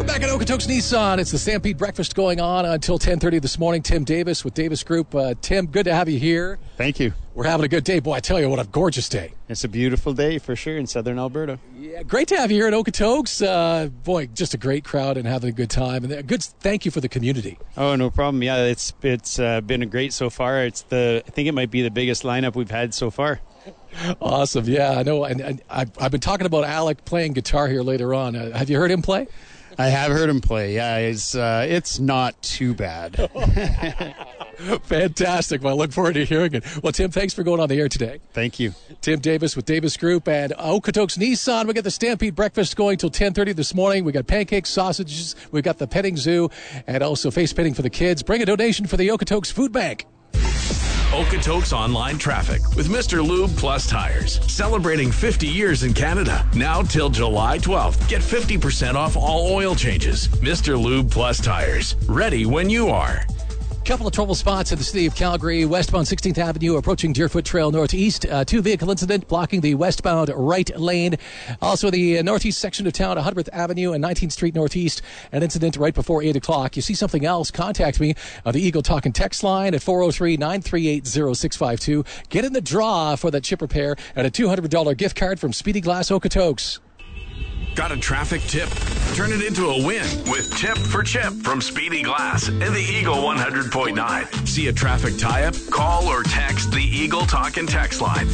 Back at Okotoks Nissan, it's the Stampede Breakfast going on until 10:30 this morning. Tim Davis with Davis Group. Tim, good to have you here. Thank you. We're having a good day. Boy, I tell you what, a gorgeous day. It's a beautiful day for sure in southern Alberta. Yeah, great to have you here at Okotoks. Boy, just a great crowd and having a good time. And a good thank you for the community. Oh, no problem. Yeah, it's been a great so far. I think it might be the biggest lineup we've had so far. Awesome. Yeah, I know. And I've been talking about Alec playing guitar here later on. Have you heard him play? I have heard him play. Yeah, it's not too bad. Fantastic. Well, I look forward to hearing it. Well, Tim, thanks for going on the air today. Thank you. Tim Davis with Davis Group and Okotoks Nissan. We got the Stampede Breakfast going till 10:30 this morning. We got pancakes, sausages. We got the petting zoo and also face painting for the kids. Bring a donation for the Okotoks Food Bank. Okotoks Online Traffic with Mr. Lube Plus Tires. Celebrating 50 years in Canada. Now till July 12th. Get 50% off all oil changes. Mr. Lube Plus Tires. Ready when you are. Couple of trouble spots in the city of Calgary. Westbound 16th Avenue approaching Deerfoot Trail Northeast. Two-vehicle incident blocking the westbound right lane. Also the northeast section of town, 100th Avenue and 19th Street Northeast. An incident right before 8 o'clock. You see something else, contact me on the Eagle Talk and Text line at 403-938-0652. Get in the draw for that chip repair and a $200 gift card from Speedy Glass Okotoks. Got a traffic tip? Turn it into a win with Tip for Chip from Speedy Glass and the Eagle 100.9. See a traffic tie-up? Call or text the Eagle Talk and Text line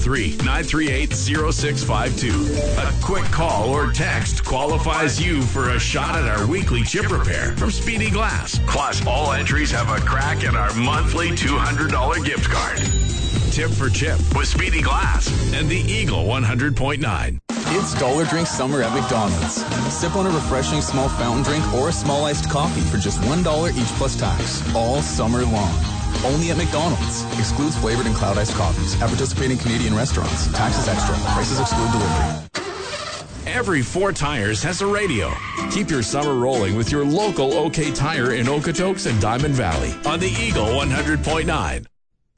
403-938-0652. A quick call or text qualifies you for a shot at our weekly chip repair from Speedy Glass. Plus, all entries have a crack at our monthly $200 gift card. Tip for Chip with Speedy Glass and the Eagle 100.9. It's Dollar Drink Summer at McDonald's. Sip on a refreshing small fountain drink or a small iced coffee for just $1 each plus tax, all summer long. Only at McDonald's. Excludes flavored and cloud iced coffees at participating Canadian restaurants. Taxes extra. Prices exclude delivery. Every 4 Tires has a radio. Keep your summer rolling with your local OK Tire in Okotoks and Diamond Valley on the Eagle 100.9.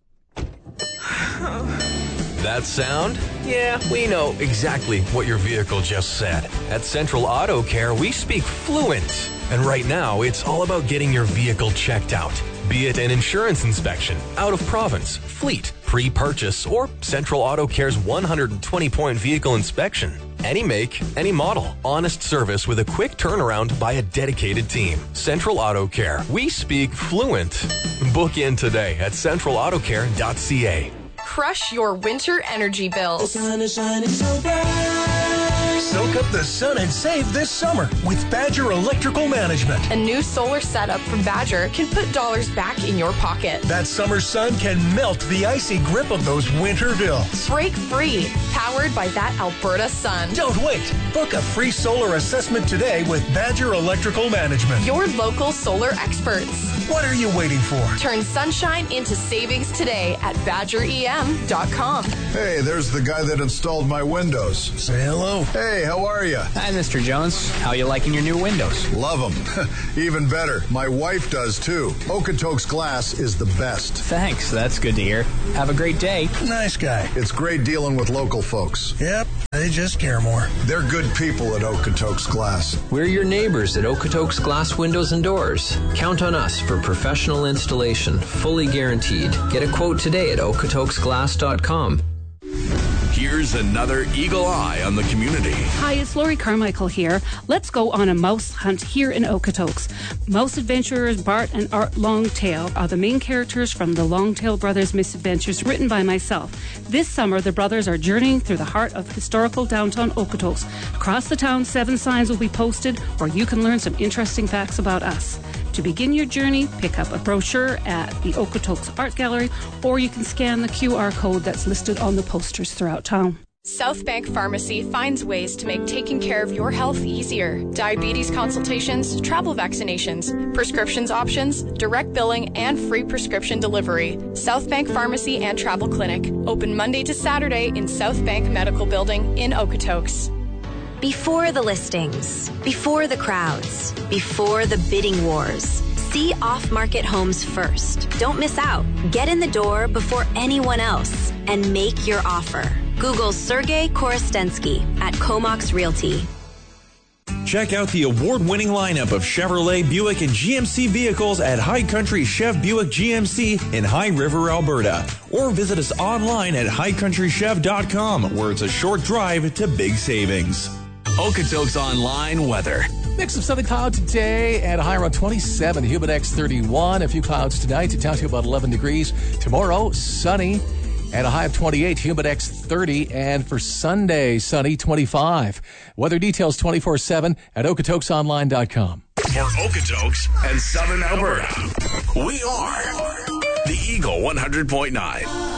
That sound? Yeah, we know exactly what your vehicle just said. At Central Auto Care, we speak fluent. And right now, it's all about getting your vehicle checked out. Be it an insurance inspection, out of province, fleet, pre-purchase, or Central Auto Care's 120-point vehicle inspection. Any make, any model. Honest service with a quick turnaround by a dedicated team. Central Auto Care. We speak fluent. Book in today at centralautocare.ca. Crush your winter energy bills. The sun is shining so bright. Soak up the sun and save this summer with Badger Electrical Management. A new solar setup from Badger can put dollars back in your pocket. That summer sun can melt the icy grip of those winter bills. Break free, powered by that Alberta sun. Don't wait. Book a free solar assessment today with Badger Electrical Management. Your local solar experts. What are you waiting for? Turn sunshine into savings today at badgerem.com. Hey, there's the guy that installed my windows. Say hello. Hey, how are you? Hi, Mr. Jones. How you liking your new windows? Love them. Even better, my wife does too. Okotoks Glass is the best. Thanks, that's good to hear. Have a great day. Nice guy. It's great dealing with local folks. Yep, they just care more. They're good people at Okotoks Glass. We're your neighbors at Okotoks Glass Windows and Doors. Count on us for professional installation, fully guaranteed. Get a quote today at okotoksglass.com. Here's another Eagle Eye on the community. Hi, it's Lori Carmichael here. Let's go on a mouse hunt here in Okotoks. Mouse adventurers Bart and Art Longtail are the main characters from the Longtail Brothers Misadventures, written by myself. This summer, the brothers are journeying through the heart of historical downtown Okotoks. Across the town, 7 signs will be posted where you can learn some interesting facts about us. To begin your journey, pick up a brochure at the Okotoks Art Gallery, or you can scan the QR code that's listed on the posters throughout town. South Bank Pharmacy finds ways to make taking care of your health easier. Diabetes consultations, travel vaccinations, prescriptions options, direct billing, and free prescription delivery. South Bank Pharmacy and Travel Clinic. Open Monday to Saturday in South Bank Medical Building in Okotoks. Before the listings, before the crowds, before the bidding wars, see off-market homes first. Don't miss out. Get in the door before anyone else and make your offer. Google Sergey Korostensky at Comox Realty. Check out the award-winning lineup of Chevrolet, Buick, and GMC vehicles at High Country Chev Buick GMC in High River, Alberta. Or visit us online at highcountrychev.com, where it's a short drive to big savings. Okotoks Online weather. Mix of sunny clouds today and a high around 27, Humidex 31. A few clouds tonight, down to about 11 degrees. Tomorrow, sunny and a high of 28, Humidex 30. And for Sunday, sunny 25. Weather details 24/7 at okotoksonline.com. For Okotoks and Southern Alberta, we are the Eagle 100.9.